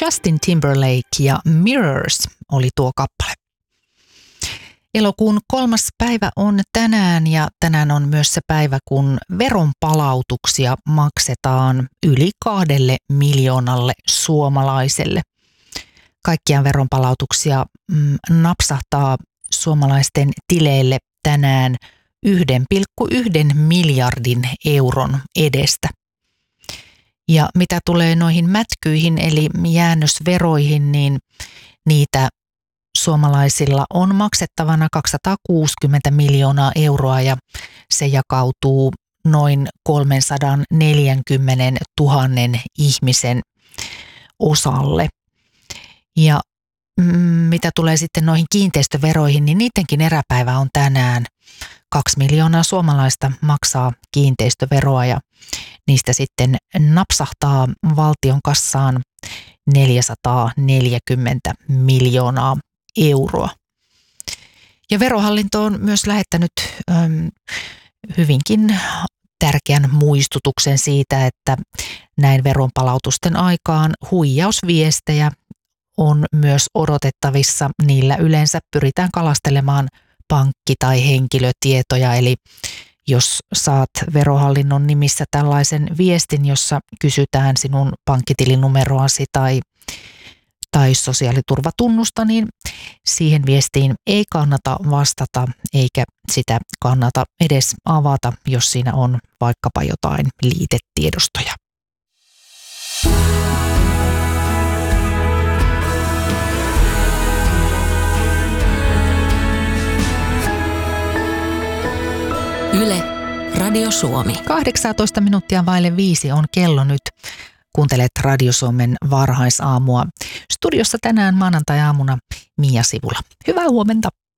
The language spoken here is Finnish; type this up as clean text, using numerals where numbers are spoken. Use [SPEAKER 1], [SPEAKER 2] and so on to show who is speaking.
[SPEAKER 1] Justin Timberlake ja Mirrors oli tuo kappale. Elokuun 3. päivä on tänään ja tänään on myös se päivä, kun veronpalautuksia maksetaan yli 2 miljoonalle suomalaiselle. Kaikkiaan veronpalautuksia napsahtaa suomalaisten tileille tänään 1,1 miljardin euron edestä. Ja mitä tulee noihin mätkyihin eli jäännösveroihin, niin niitä suomalaisilla on maksettavana 260 miljoonaa euroa ja se jakautuu noin 340 000 ihmisen osalle. Ja mitä tulee sitten noihin kiinteistöveroihin, niin niidenkin eräpäivä on tänään. 2 miljoonaa suomalaista maksaa kiinteistöveroa ja niistä sitten napsahtaa valtion kassaan 440 miljoonaa euroa. Ja Verohallinto on myös lähettänyt hyvinkin tärkeän muistutuksen siitä, että näin veronpalautusten aikaan huijausviestejä on myös odotettavissa. Niillä yleensä pyritään kalastelemaan pankki- tai henkilötietoja, eli jos saat Verohallinnon nimissä tällaisen viestin, jossa kysytään sinun pankkitilinumeroasi tai sosiaaliturvatunnusta, niin siihen viestiin ei kannata vastata eikä sitä kannata edes avata, jos siinä on vaikkapa jotain liitetiedostoja.
[SPEAKER 2] Yle, Radio Suomi.
[SPEAKER 1] 18 minuuttia vaille 5 on kello nyt. Kuuntelet Radio Suomen varhaisaamua. Studiossa tänään maanantai-aamuna Mia Sivula. Hyvää huomenta.